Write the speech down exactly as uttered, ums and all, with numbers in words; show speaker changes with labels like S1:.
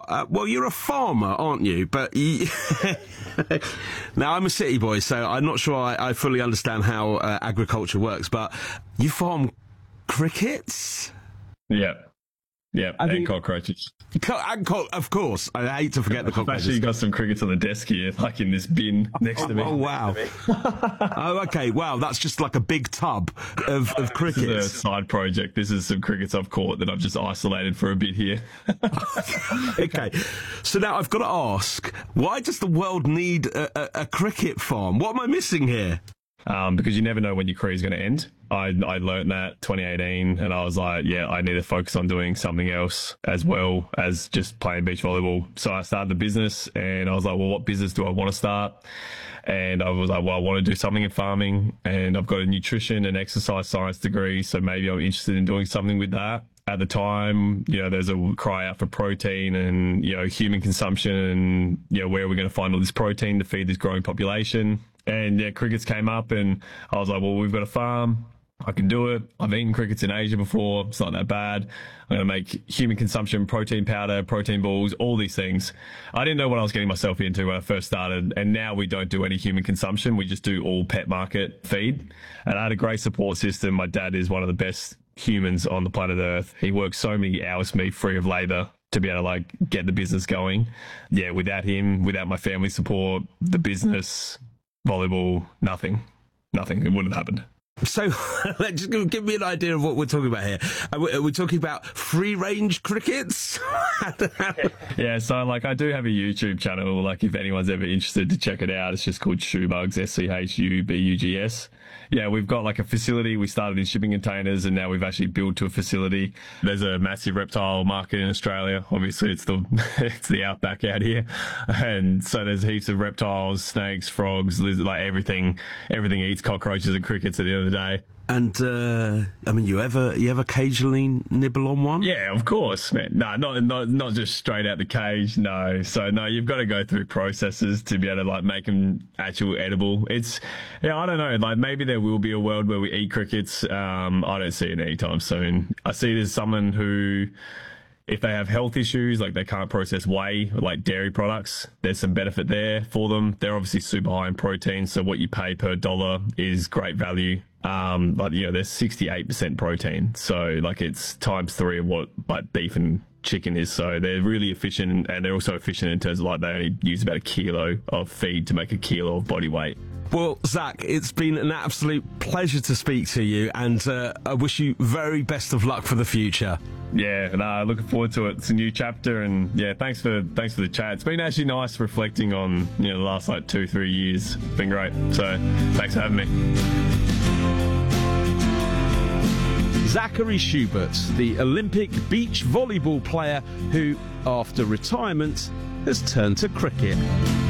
S1: uh, well, you're a farmer, aren't you? But you now I'm a city boy, so I'm not sure I, I fully understand how uh, agriculture works. But you farm crickets?
S2: Yeah. Yeah,
S1: I
S2: and
S1: think,
S2: cockroaches.
S1: Co- and co- of course, I hate to forget the cockroaches.
S2: I've actually got some crickets on the desk here, like in this bin next
S1: oh,
S2: to me.
S1: Oh, wow. oh, okay, wow, that's just like a big tub of, of crickets.
S2: This is a side project. This is some crickets I've caught that I've just isolated for a bit here.
S1: Okay, so now I've got to ask, why does the world need a, a, a cricket farm? What am I missing here?
S2: Um, because you never know when your career is going to end. I, I learned that twenty eighteen and I was like, yeah, I need to focus on doing something else as well as just playing beach volleyball. So I started the business and I was like, well, what business do I want to start? And I was like, well, I want to do something in farming and I've got a nutrition and exercise science degree. So maybe I'm interested in doing something with that. At the time, you know, there's a cry out for protein and, you know, human consumption and, you know, where are we going to find all this protein to feed this growing population? And yeah, crickets came up and I was like, well, we've got a farm. I can do it. I've eaten crickets in Asia before. It's not that bad. I'm going to make human consumption, protein powder, protein balls, all these things. I didn't know what I was getting myself into when I first started. And now we don't do any human consumption. We just do all pet market feed. And I had a great support system. My dad is one of the best humans on the planet Earth. He works so many hours for me free of labor to be able to like get the business going. Yeah, without him, without my family support, the business, volleyball, nothing, nothing. It wouldn't have happened.
S1: So, just give me an idea of what we're talking about here. Are we, are we talking about free-range crickets?
S2: Yeah, so like I do have a YouTube channel. Like if anyone's ever interested to check it out, it's just called Schubugs, S C H U B U G S. Yeah, we've got like a facility. We started in shipping containers and now we've actually built to a facility. There's a massive reptile market in Australia. Obviously it's the, it's the outback out here. And so there's heaps of reptiles, snakes, frogs, lizards, like everything, everything eats cockroaches and crickets at the end of the day.
S1: And, uh, I mean, you ever, you ever occasionally nibble on one?
S2: Yeah, of course, man. No, not, not, not just straight out the cage. No. So no, you've got to go through processes to be able to like make them actual edible. It's, yeah, I don't know. Like maybe there will be a world where we eat crickets. Um, I don't see it anytime soon. I see there's someone who, if they have health issues, like they can't process whey, like dairy products, there's some benefit there for them. They're obviously super high in protein. So what you pay per dollar is great value. Um, but you know, there's sixty-eight percent protein. So like it's times three of what like beef and chicken is. So they're really efficient and they're also efficient in terms of like they only use about a kilo of feed to make a kilo of body weight.
S1: Well, Zach, it's been an absolute pleasure to speak to you and uh, I wish you very best of luck for the future.
S2: Yeah, no, looking forward to it. It's a new chapter and yeah, thanks for thanks for the chat. It's been actually nice reflecting on, you know, the last like two, three years. It's been great. So thanks for having me.
S1: Zachary Schubert, the Olympic beach volleyball player who, after retirement, has turned to cricket.